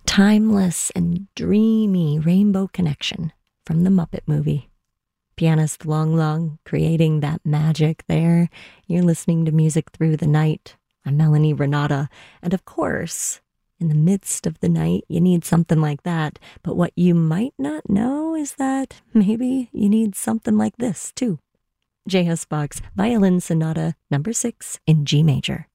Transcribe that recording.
timeless and dreamy rainbow connection from the Muppet movie. Pianist Long Long creating that magic there. You're listening to Music Through the Night. I'm Melanie Renata. And of course, in the midst of the night, you need something like that. But what you might not know is that maybe you need something like this too. J.S. Bach's Violin Sonata No. 6 in G major.